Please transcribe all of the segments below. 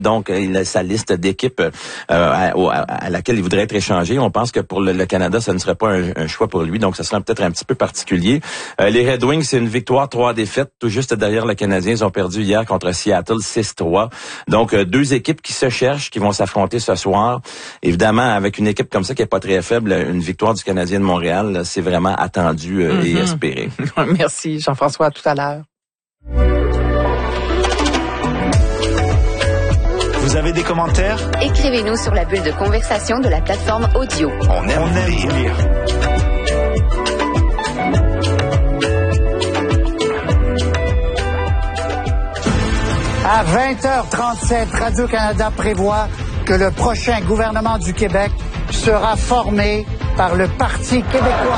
Donc, sa liste d'équipes à laquelle il voudrait être échangé. On pense que pour le Canada, ça ne serait pas un choix pour lui. Donc, ça serait peut-être un petit peu particulier. Les Red Wings, c'est une victoire, 3 défaites, tout juste derrière le Canadien. Ils ont perdu hier contre Seattle 6-3. Donc, 2 équipes qui se cherchent, qui vont s'affronter ce soir. Évidemment, avec une équipe comme ça qui est pas très faible, une victoire du Canadien de Montréal, là, c'est vraiment attendu et espéré. Merci, Jean-François. À tout à l'heure. Vous avez des commentaires? Écrivez-nous sur la bulle de conversation de la plateforme audio. On aime lire. À 20h37, Radio-Canada prévoit que le prochain gouvernement du Québec sera formé par le Parti québécois.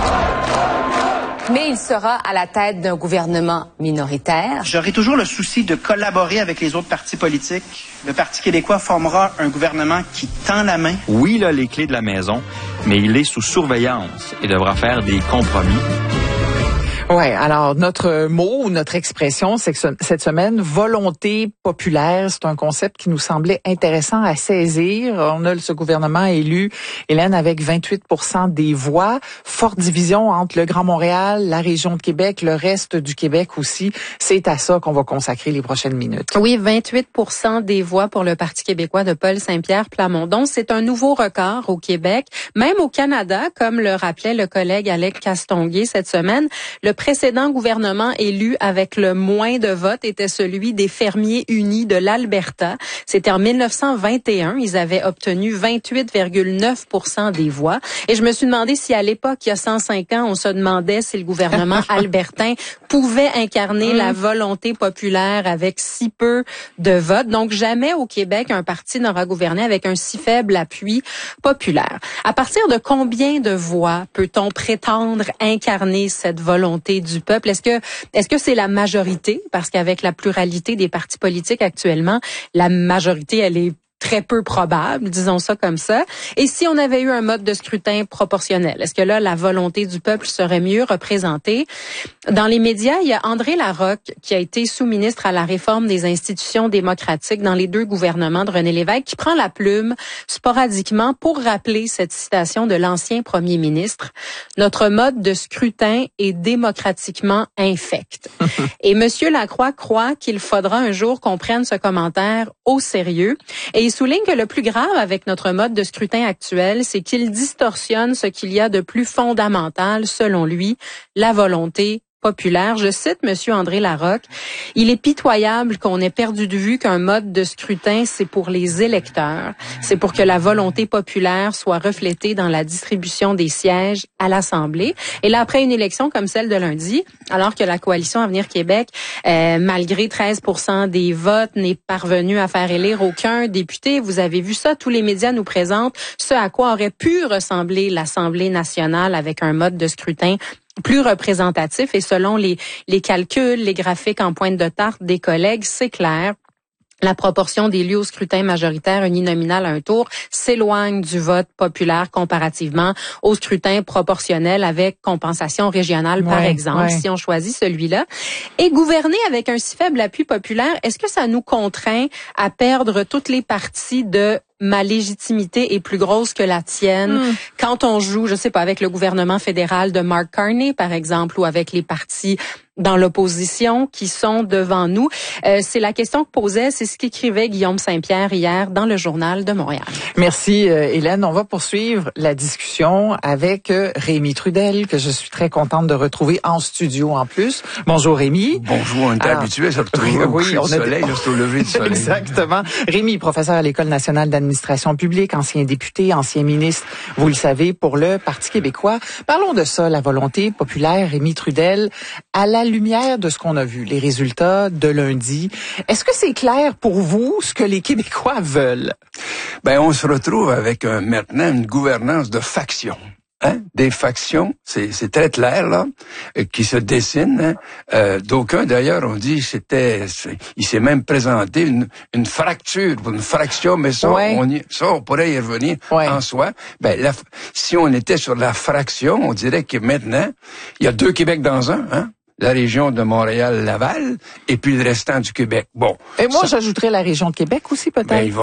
Mais il sera à la tête d'un gouvernement minoritaire. J'aurai toujours le souci de collaborer avec les autres partis politiques. Le Parti québécois formera un gouvernement qui tend la main. Oui, il a les clés de la maison, mais il est sous surveillance et devra faire des compromis. Ouais, alors notre mot ou notre expression, c'est que cette semaine, volonté populaire, c'est un concept qui nous semblait intéressant à saisir. On a ce gouvernement élu, Hélène, avec 28% des voix. Forte division entre le Grand Montréal, la région de Québec, le reste du Québec aussi. C'est à ça qu'on va consacrer les prochaines minutes. Oui, 28% des voix pour le Parti québécois de Paul Saint-Pierre Plamondon. C'est un nouveau record au Québec, même au Canada, comme le rappelait le collègue Alec Castonguay cette semaine. Le précédent gouvernement élu avec le moins de votes était celui des Fermiers unis de l'Alberta. C'était en 1921. Ils avaient obtenu 28,9% des voix. Et je me suis demandé si à l'époque, il y a 105 ans, on se demandait si le gouvernement albertain pouvait incarner la volonté populaire avec si peu de votes. Donc, jamais au Québec, un parti n'aura gouverné avec un si faible appui populaire. À partir de combien de voix peut-on prétendre incarner cette volonté du peuple? Est-ce que c'est la majorité? Parce qu'avec la pluralité des partis politiques actuellement, la majorité, elle est très peu probable, disons ça comme ça. Et si on avait eu un mode de scrutin proportionnel, est-ce que là, la volonté du peuple serait mieux représentée? Dans les médias, il y a André Larocque, qui a été sous-ministre à la réforme des institutions démocratiques dans les 2 gouvernements de René Lévesque, qui prend la plume sporadiquement pour rappeler cette citation de l'ancien premier ministre. Notre mode de scrutin est démocratiquement infect. Et Monsieur Lacroix croit qu'il faudra un jour qu'on prenne ce commentaire au sérieux. Et il souligne que le plus grave avec notre mode de scrutin actuel, c'est qu'il distorsionne ce qu'il y a de plus fondamental, selon lui, la volonté populaire. Je cite Monsieur André Larocque. Il est pitoyable qu'on ait perdu de vue qu'un mode de scrutin, c'est pour les électeurs. C'est pour que la volonté populaire soit reflétée dans la distribution des sièges à l'Assemblée. Et là, après une élection comme celle de lundi, alors que la coalition Avenir Québec, malgré 13% des votes, n'est parvenue à faire élire aucun député, vous avez vu ça, tous les médias nous présentent ce à quoi aurait pu ressembler l'Assemblée nationale avec un mode de scrutin plus représentatif. Et selon les calculs, les graphiques en pointe de tarte des collègues, c'est clair. La proportion d'élus au scrutin majoritaire uninominal à un tour s'éloigne du vote populaire comparativement au scrutin proportionnel avec compensation régionale, par exemple, si on choisit celui-là. Et gouverner avec un si faible appui populaire, est-ce que ça nous contraint à perdre toutes les parties de ma légitimité est plus grosse que la tienne quand on joue, je sais pas, avec le gouvernement fédéral de Mark Carney, par exemple, ou avec les partis dans l'opposition qui sont devant nous. C'est la question que posait, c'est ce qu'écrivait Guillaume Saint-Pierre hier dans le Journal de Montréal. Merci Hélène. On va poursuivre la discussion avec Rémi Trudel, que je suis très contente de retrouver en studio en plus. Bonjour Rémi. Bonjour, on est habitué à se retrouver au coucher du soleil, juste au lever du soleil. Exactement. Rémi, professeur à l'École nationale d'administration publique, ancien député, ancien ministre, vous le savez, pour le Parti québécois. Parlons de ça, la volonté populaire. Rémi Trudel, à la lumière de ce qu'on a vu, les résultats de lundi, est-ce que c'est clair pour vous ce que les Québécois veulent? Ben, on se retrouve avec maintenant une gouvernance de factions. Hein? Des factions, c'est très clair là, qui se dessinent. Hein? D'aucuns d'ailleurs ont dit il s'est même présenté une fracture, une fraction, mais ça, on pourrait y revenir en soi. Ben si on était sur la fraction, on dirait que maintenant il y a 2 Québec dans un. Hein? la région de Montréal-Laval et puis le restant du Québec. Bon. Et moi, j'ajouterais la région de Québec aussi, peut-être. Ben,